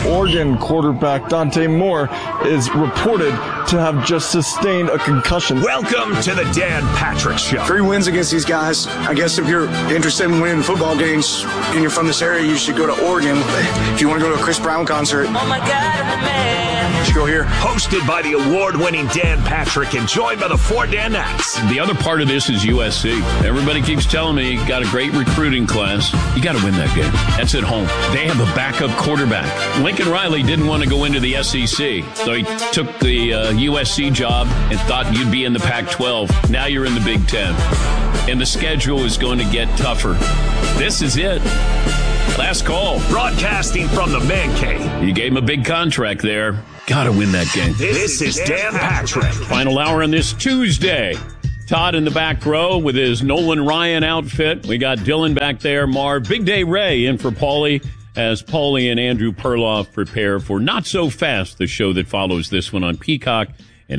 Oregon quarterback Dante Moore is reported to have just sustained a concussion. Welcome to the Dan Patrick Show. 3 wins against these guys. I guess if you're interested in winning football games and you're from this area, you should go to Oregon. If you want to go to a Chris Brown concert, oh my God, I'm a man. You should go here. Hosted by the award-winning Dan Patrick and joined by the 4 Danettes. The other part of this is USC. Everybody keeps telling me you got a great recruiting class. You got to win that game. That's at home. They have a backup quarterback. Lincoln Riley didn't want to go into the SEC, so he took the USC job and thought you'd be in the Pac-12. Now you're in the Big Ten. And the schedule is going to get tougher. This is it. Last call. Broadcasting from the Man Cave. You gave him a big contract there. Got to win that game. This is Dan Patrick. Final hour on this Tuesday. Todd in the back row with his Nolan Ryan outfit. We got Dylan back there. Marv. Big Day Ray in for Paulie as Paulie and Andrew Perloff prepare for Not So Fast, the show that follows this one on Peacock and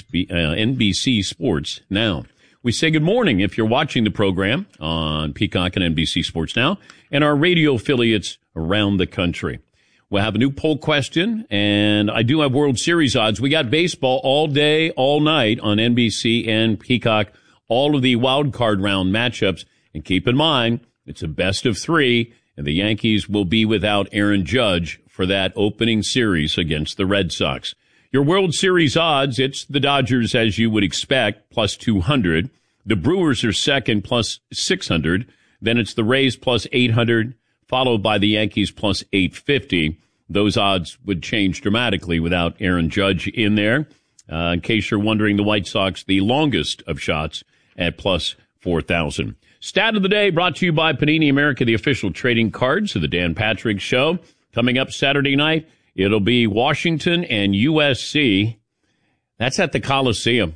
NBC Sports Now. We say good morning if you're watching the program on Peacock and NBC Sports Now and our radio affiliates around the country. We'll have a new poll question, and I do have World Series odds. We got baseball all day, all night on NBC and Peacock, all of the wild card round matchups. And keep in mind, it's a best of 3, and the Yankees will be without Aaron Judge for that opening series against the Red Sox. Your World Series odds, it's the Dodgers, as you would expect, plus 200. The Brewers are second, plus 600. Then it's the Rays, plus 800, followed by the Yankees, plus 850. Those odds would change dramatically without Aaron Judge in there. In case you're wondering, the White Sox, the longest of shots at plus 4,000. Stat of the day brought to you by Panini America, the official trading cards of the Dan Patrick Show. Coming up Saturday night, it'll be Washington and USC. That's at the Coliseum.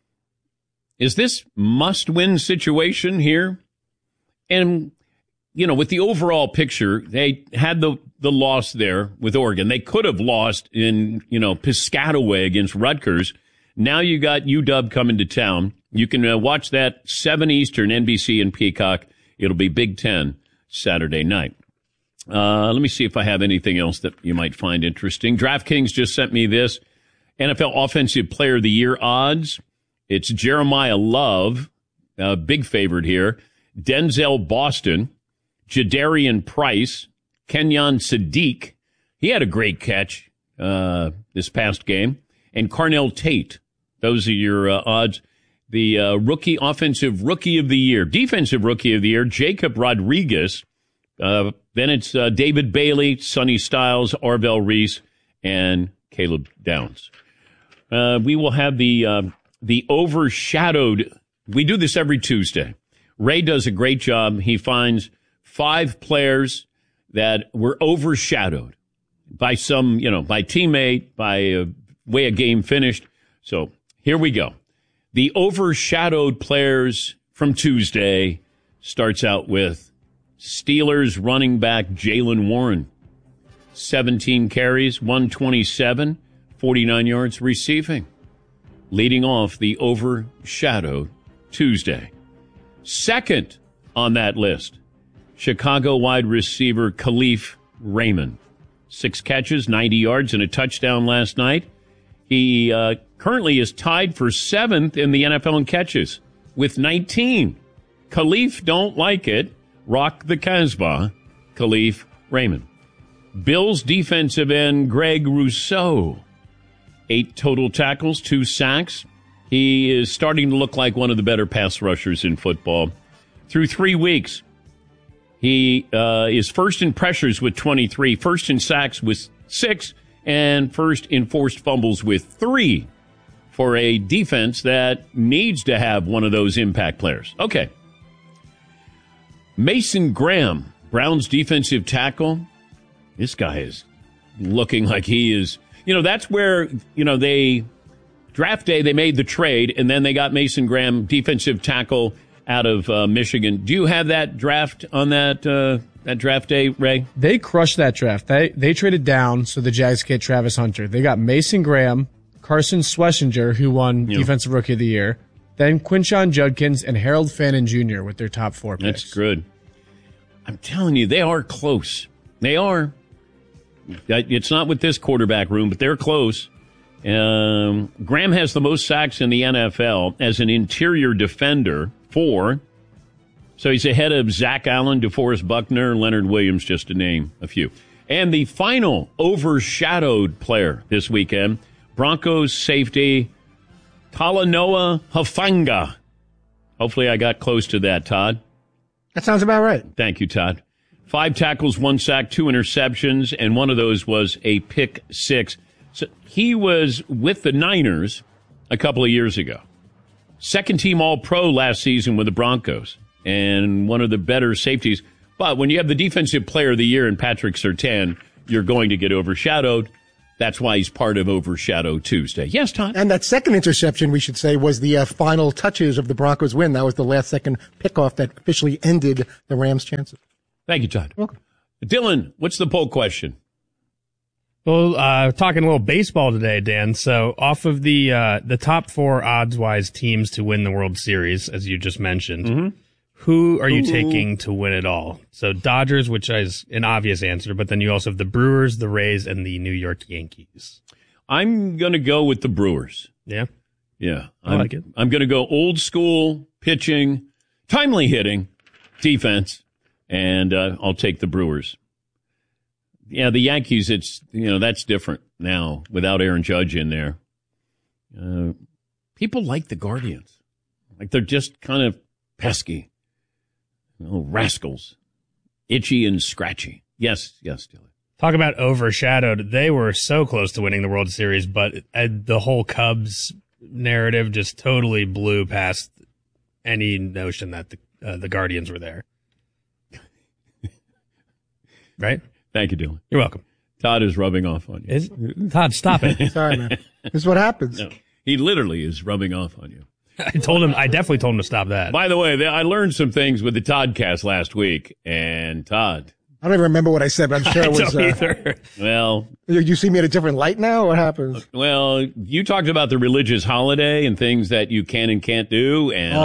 Is this must-win situation here? And, you know, with the overall picture, they had the loss there with Oregon. They could have lost in, Piscataway against Rutgers. Now you got UW coming to town. You can watch that 7 Eastern, NBC and Peacock. It'll be Big Ten Saturday night. Let me see if I have anything else that you might find interesting. DraftKings just sent me this. NFL Offensive Player of the Year odds. It's Jeremiah Love, big favorite here. Denzel Boston, Jadarian Price, Kenyon Sadiq. He had a great catch this past game. And Carnell Tate. Those are your odds. The Offensive Rookie of the Year, Defensive Rookie of the Year, Jacob Rodriguez. Then it's David Bailey, Sonny Styles, Arvell Reese, and Caleb Downs. We will have the overshadowed. We do this every Tuesday. Ray does a great job. He finds 5 players that were overshadowed by some, by teammate, by way a game finished. So here we go. The overshadowed players from Tuesday starts out with Steelers running back Jaylen Warren. 17 carries, 127, 49 yards receiving. Leading off the overshadowed Tuesday. Second on that list, Chicago wide receiver Khalif Raymond. 6 catches, 90 yards, and a touchdown last night. He currently is tied for 7th in the NFL in catches with 19. Khalif don't like it. Rock the Casbah, Khalif Raymond. Bills defensive end Greg Rousseau. 8 total tackles, 2 sacks. He is starting to look like one of the better pass rushers in football. Through 3 weeks, he is first in pressures with 23, first in sacks with 6, and first in forced fumbles with 3 for a defense that needs to have one of those impact players. Okay. Mason Graham, Browns defensive tackle. This guy is looking like he is, that's where, they draft day, they made the trade, and then they got Mason Graham, defensive tackle out of Michigan. Do you have that draft on that draft day, Ray? They crushed that draft. They traded down so the Jags get Travis Hunter. They got Mason Graham, Carson Schlesinger, who won Defensive Rookie of the Year, then Quinshon Judkins and Harold Fannin Jr. with their top 4 picks. That's good. I'm telling you, they are close. They are. It's not with this quarterback room, but they're close. Graham has the most sacks in the NFL as an interior defender, 4. So he's ahead of Zach Allen, DeForest Buckner, Leonard Williams, just to name a few. And the final overshadowed player this weekend, Broncos safety Talanoa Hufanga. Hopefully I got close to that, Todd. That sounds about right. Thank you, Todd. 5 tackles, 1 sack, 2 interceptions, and one of those was a pick 6. So he was with the Niners a couple of years ago. Second-team All-Pro last season with the Broncos, and one of the better safeties. But when you have the Defensive Player of the Year in Patrick Surtain, you're going to get overshadowed. That's why he's part of Overshadow Tuesday. Yes, Todd? And that second interception, we should say, was the final touches of the Broncos win. That was the last-second pickoff that officially ended the Rams' chances. Thank you, Todd. Welcome. Dylan, what's the poll question? Well, talking a little baseball today, Dan. So off of the top 4 odds-wise teams to win the World Series, as you just mentioned, who are you taking to win it all? So Dodgers, which is an obvious answer, but then you also have the Brewers, the Rays, and the New York Yankees. I'm going to go with the Brewers. Yeah? Yeah. I like it. I'm going to go old school pitching, timely hitting, defense, and I'll take the Brewers. Yeah, the Yankees, that's different now without Aaron Judge in there. People like the Guardians. Like they're just kind of pesky. Rascals. Itchy and scratchy. Yes, Dylan. Talk about overshadowed. They were so close to winning the World Series, but the whole Cubs narrative just totally blew past any notion that the Guardians were there. Right? Thank you, Dylan. You're welcome. Todd is rubbing off on you. Todd, stop it. Sorry, man. This is what happens. No, he literally is rubbing off on you. I definitely told him to stop that. By the way, I learned some things with the Toddcast last week, and Todd. I don't even remember what I said, but I'm sure it was. don't either. Well, you see me at a different light now? What happens? Well, you talked about the religious holiday and things that you can and can't do, and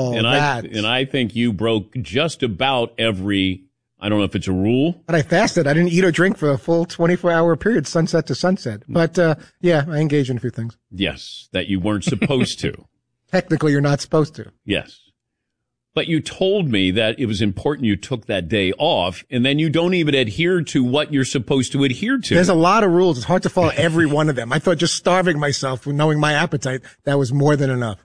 I think you broke just about every. I don't know if it's a rule. But I fasted. I didn't eat or drink for a full 24-hour period, sunset to sunset. But, yeah, I engaged in a few things. Yes, that you weren't supposed to. Technically, you're not supposed to. Yes. But you told me that it was important you took that day off, and then you don't even adhere to what you're supposed to adhere to. There's a lot of rules. It's hard to follow every one of them. I thought just starving myself, knowing my appetite, that was more than enough.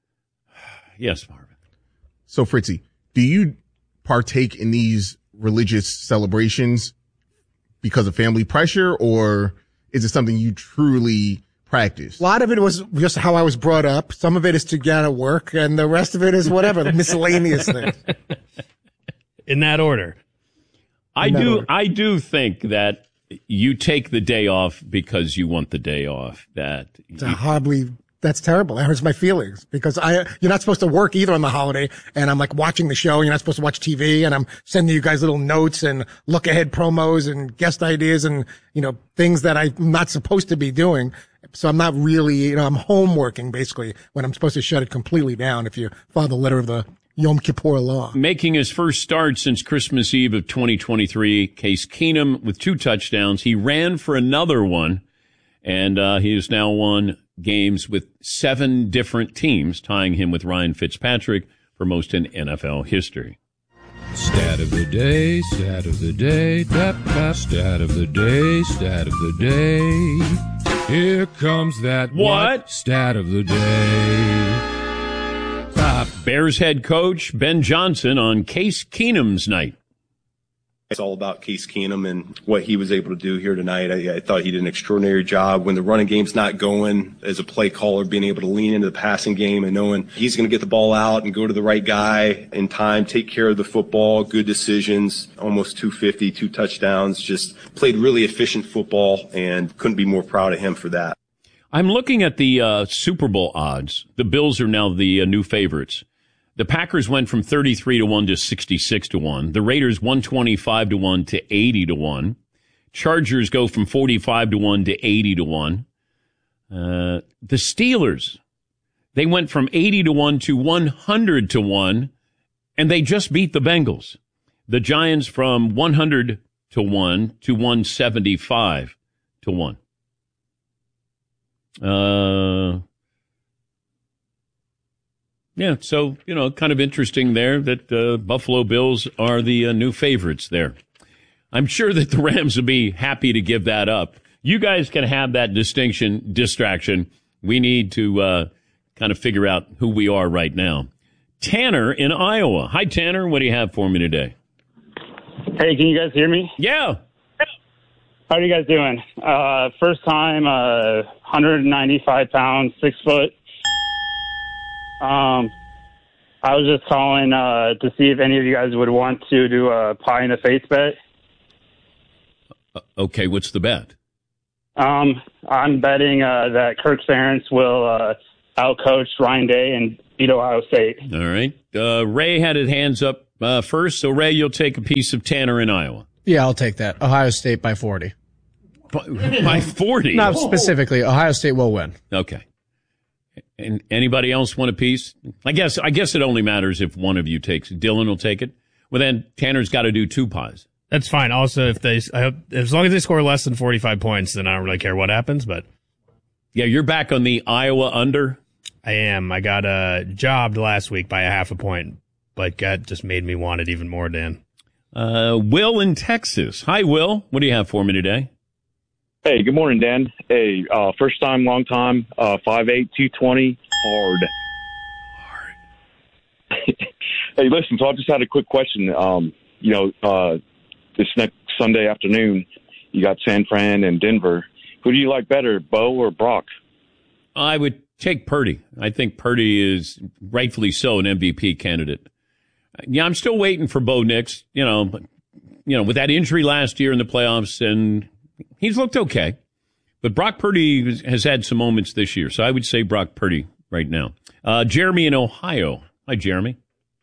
Yes, Marvin. So, Fritzy, do you partake in these religious celebrations because of family pressure, or is it something you truly practice? A lot of it was just how I was brought up. Some of it is to get out of work, and the rest of it is whatever, the miscellaneous things. In that order. I do think that you take the day off because you want the day off. That's terrible. That hurts my feelings because you're not supposed to work either on the holiday. And I'm like watching the show. You're not supposed to watch TV, and I'm sending you guys little notes and look ahead promos and guest ideas and, things that I'm not supposed to be doing. So I'm not really, I'm home working basically when I'm supposed to shut it completely down if you follow the letter of the Yom Kippur law. Making his first start since Christmas Eve of 2023, Case Keenum with 2 touchdowns. He ran for another one, and he has now won games with 7 different teams, tying him with Ryan Fitzpatrick for most in NFL history. Stat of the day, stat of the day, tap, tap, stat of the day, stat of the day. Here comes that what? Stat of the day. Bears head coach Ben Johnson on Case Keenum's night. It's all about Case Keenum and what he was able to do here tonight. I thought he did an extraordinary job when the running game's not going, as a play caller, being able to lean into the passing game and knowing he's going to get the ball out and go to the right guy in time, take care of the football, good decisions, almost 250, 2 touchdowns, just played really efficient football and couldn't be more proud of him for that. I'm looking at the Super Bowl odds. The Bills are now the new favorites. The Packers went from 33-1 to 66-1. The Raiders 125-1 to 80-1. Chargers go from 45-1 to 80-1. The Steelers, they went from 80-1 to 100-1, and they just beat the Bengals. The Giants from 100 to 1 to 175 to 1. Yeah, so, kind of interesting there that Buffalo Bills are the new favorites there. I'm sure that the Rams will be happy to give that up. You guys can have that distraction. We need to kind of figure out who we are right now. Tanner in Iowa. Hi, Tanner. What do you have for me today? Hey, can you guys hear me? Yeah. How are you guys doing? First time, 195 pounds, 6 foot. I was just calling to see if any of you guys would want to do a pie in the face bet. Okay, what's the bet? I'm betting that Kirk Ferentz will outcoach Ryan Day and beat Ohio State. All right. Ray had his hands up first, so Ray, you'll take a piece of Tanner in Iowa. Yeah, I'll take that. Ohio State by 40. By 40? Not specifically. Ohio State will win. Okay. And anybody else want a piece? I guess it only matters if one of you takes it. Dylan will take it. Well, then Tanner's got to do 2 pies. That's fine. Also, as long as they score less than 45 points, then I don't really care what happens. But yeah, you're back on the Iowa under. I am. I got jobbed last week by a half a point, but that just made me want it even more, Dan. Will in Texas. Hi, Will. What do you have for me today? Hey, good morning, Dan. Hey, first time, long time, 5'8", 220, hard. Hey, listen, so I just had a quick question. This next Sunday afternoon, you got San Fran and Denver. Who do you like better, Bo or Brock? I would take Purdy. I think Purdy is rightfully so an MVP candidate. Yeah, I'm still waiting for Bo Nix, but, with that injury last year in the playoffs, and he's looked okay. But Brock Purdy has had some moments this year, so I would say Brock Purdy right now. Jeremy in Ohio. Hi, Jeremy.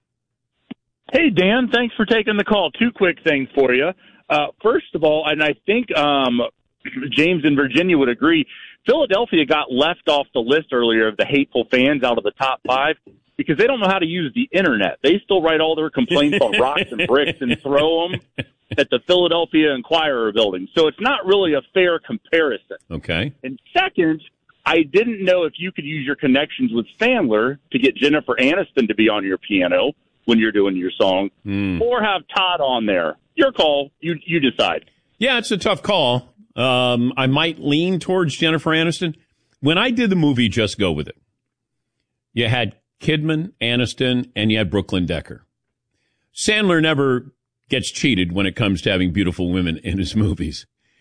Hey, Dan, thanks for taking the call. 2 quick things for you. First of all, and I think James in Virginia would agree, Philadelphia got left off the list earlier of the hateful fans out of the top 5 because they don't know how to use the Internet. They still write all their complaints on rocks and bricks and throw them at the Philadelphia Inquirer building. So it's not really a fair comparison. Okay. And second, I didn't know if you could use your connections with Sandler to get Jennifer Aniston to be on your piano when you're doing your song, or have Todd on there. Your call. You decide. Yeah, it's a tough call. I might lean towards Jennifer Aniston. When I did the movie Just Go With It, you had Kidman, Aniston, and you had Brooklyn Decker. Sandler never gets cheated when it comes to having beautiful women in his movies.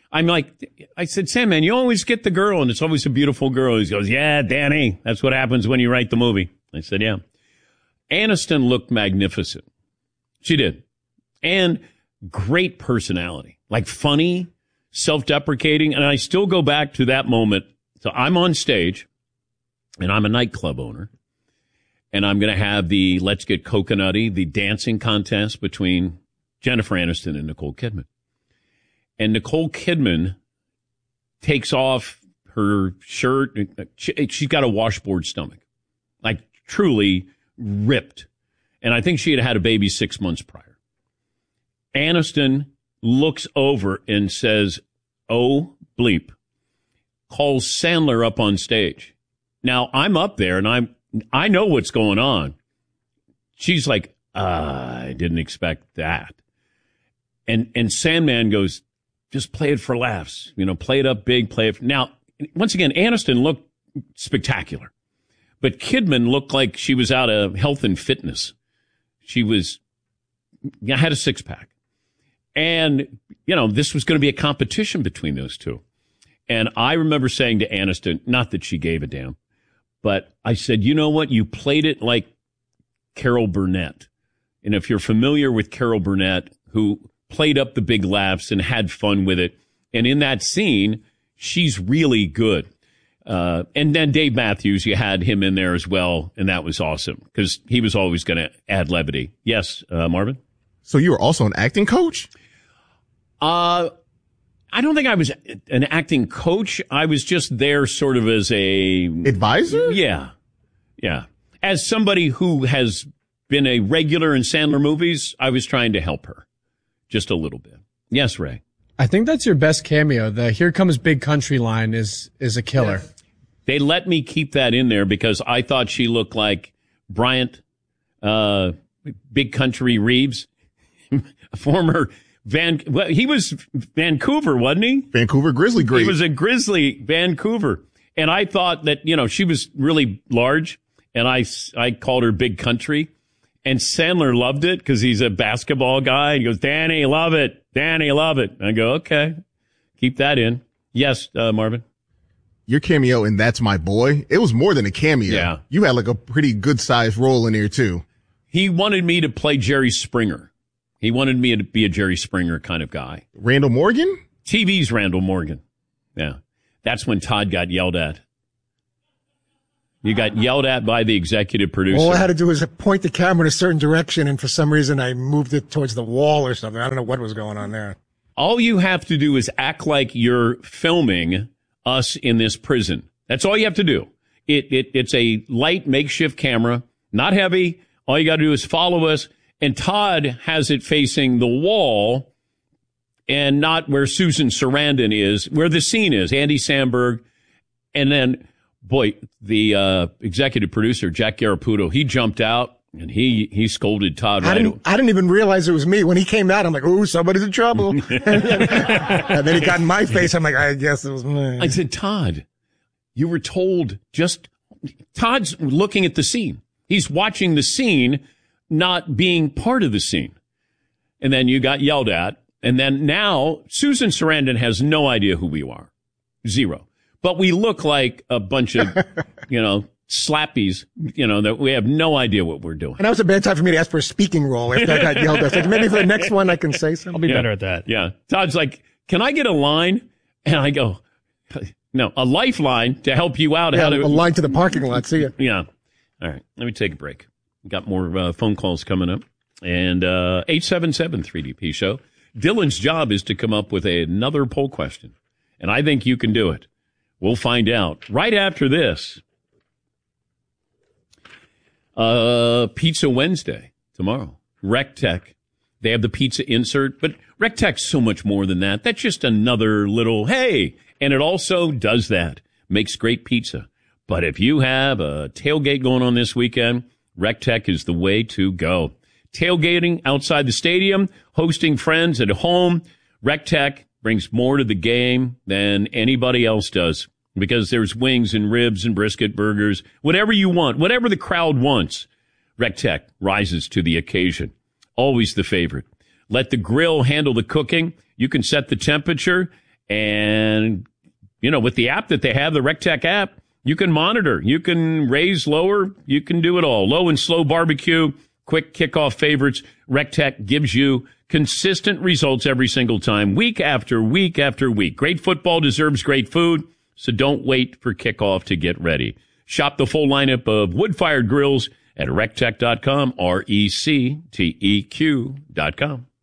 I said, Sandman, you always get the girl, and it's always a beautiful girl. He goes, yeah, Danny, that's what happens when you write the movie. I said, yeah. Aniston looked magnificent. She did. And great personality. Like funny, self-deprecating. And I still go back to that moment. So I'm on stage, and I'm a nightclub owner. And I'm going to have the Let's Get Coconutty, the dancing contest between Jennifer Aniston and Nicole Kidman. And Nicole Kidman takes off her shirt. She's got a washboard stomach. Like truly ripped. And I think she had had a baby 6 months prior. Aniston looks over and says, oh, bleep, calls Sandler up on stage. Now, I'm up there, and I know what's going on. She's like, I didn't expect that. And Sandman goes, just play it for laughs. Play it up big, play it. Now, once again, Aniston looked spectacular. But Kidman looked like she was out of health and fitness. She had a six-pack. And, this was going to be a competition between those two. And I remember saying to Aniston, not that she gave a damn, but I said, you know what? You played it like Carol Burnett. And if you're familiar with Carol Burnett, who played up the big laughs and had fun with it, and in that scene, she's really good. And then Dave Matthews, you had him in there as well, and that was awesome because he was always going to add levity. Yes, Marvin? So you were also an acting coach? I don't think I was an acting coach. I was just there sort of as a advisor? Yeah. As somebody who has been a regular in Sandler movies, I was trying to help her just a little bit. Yes, Ray. I think that's your best cameo. The "Here Comes Big Country" line is a killer. Yes. They let me keep that in there because I thought she looked like Bryant, Big Country Reeves, former he was Vancouver, wasn't he? Vancouver Grizzly great. He was a Grizzly, Vancouver. And I thought that, she was really large, and I called her Big Country. And Sandler loved it because he's a basketball guy. He goes, Danny, love it. Danny, love it. I go, okay, keep that in. Yes, Marvin? Your cameo in That's My Boy, it was more than a cameo. Yeah. You had like a pretty good-sized role in there, too. He wanted me to play Jerry Springer. He wanted me to be a Jerry Springer kind of guy. Randall Morgan? TV's Randall Morgan. Yeah. That's when Todd got yelled at. You got yelled at by the executive producer. All I had to do was point the camera in a certain direction, and for some reason I moved it towards the wall or something. I don't know what was going on there. All you have to do is act like you're filming us in this prison. That's all you have to do. It's a light makeshift camera, not heavy. All you got to do is follow us. And Todd has it facing the wall and not where Susan Sarandon is, where the scene is, Andy Samberg. And then, boy, the executive producer, Jack Garaputo, he jumped out and he scolded Todd I didn't even realize it was me. When he came out, I'm like, ooh, somebody's in trouble. And then he got in my face. I'm like, I guess it was me. I said, Todd, you were told Todd's looking at the scene. He's watching the scene, not being part of the scene. And then you got yelled at. And then now Susan Sarandon has no idea who we are. Zero. But we look like a bunch of, slappies, that we have no idea what we're doing. And that was a bad time for me to ask for a speaking role after I got yelled at. Like, maybe for the next one I can say something. I'll be better at that. Yeah. Todd's like, can I get a line? And I go, no, a lifeline to help you out. Yeah, a line to the parking lot. See ya. Yeah. All right. Let me take a break. We've got more phone calls coming up. And 877-3DP show. Dylan's job is to come up with another poll question. And I think you can do it. We'll find out right after this. Pizza Wednesday tomorrow. RecTech. They have the pizza insert, but RecTech's so much more than that. That's just another little, hey, and it also does that. Makes great pizza. But if you have a tailgate going on this weekend, RecTech is the way to go. Tailgating outside the stadium, hosting friends at home, RecTech brings more to the game than anybody else does because there's wings and ribs and brisket burgers, whatever you want, whatever the crowd wants. RecTech rises to the occasion. Always the favorite. Let the grill handle the cooking. You can set the temperature and, with the app that they have, the RecTech app, you can monitor. You can raise, lower. You can do it all. Low and slow barbecue, quick kickoff favorites. RecTech gives you consistent results every single time, week after week after week. Great football deserves great food, so don't wait for kickoff to get ready. Shop the full lineup of wood-fired grills at rectech.com, RecTeq.com.